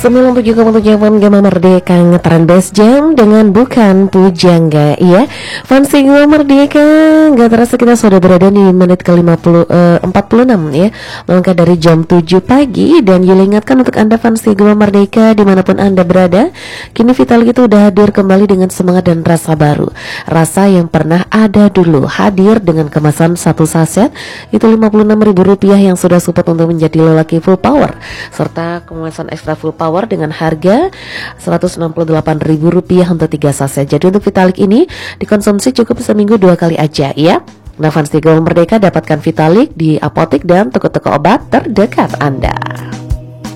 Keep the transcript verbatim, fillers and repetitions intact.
sembilan puluh tujuh koma tujuh Gema Merdeka ngetaran best jam dengan bukan pujangga. Iya, fans Gema Merdeka, gak terasa kita sudah berada di menit ke lima puluh, eh, empat puluh enam ya, melangkah dari jam tujuh pagi. Dan Yuli ingatkan untuk Anda fans Gema Merdeka dimanapun Anda berada, kini Vitalik itu udah hadir kembali dengan semangat dan rasa baru. Rasa yang pernah ada dulu, hadir dengan kemasan satu saset itu lima puluh enam ribu rupiah yang sudah support untuk menjadi lelaki full power, serta kemasan ekstra full power dengan harga seratus enam puluh delapan ribu rupiah untuk tiga saset. Jadi untuk Vitalik ini dikonsumsi cukup seminggu dua kali aja ya. Nah, fans Gema Merdeka dapatkan Vitalik di apotek dan toko-toko obat terdekat Anda.